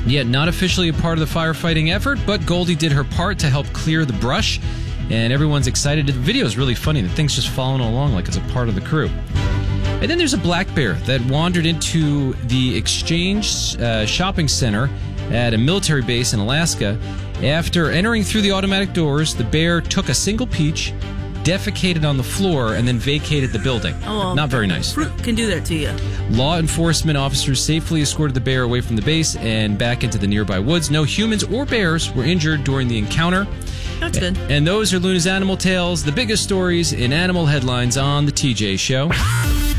Yet not officially a part of the firefighting effort, but Goldie did her part to help clear the brush, and everyone's excited. The video is really funny. The thing's just following along like it's a part of the crew. And then there's a black bear that wandered into the Exchange shopping center at a military base in Alaska. After entering through the automatic doors, the bear took a single peach, defecated on the floor, and then vacated the building. Oh, not very nice. Fruit can do that to you. Law enforcement officers safely escorted the bear away from the base and back into the nearby woods. No humans or bears were injured during the encounter. That's good. And those are Luna's Animal Tales, the biggest stories in animal headlines on The TJ Show.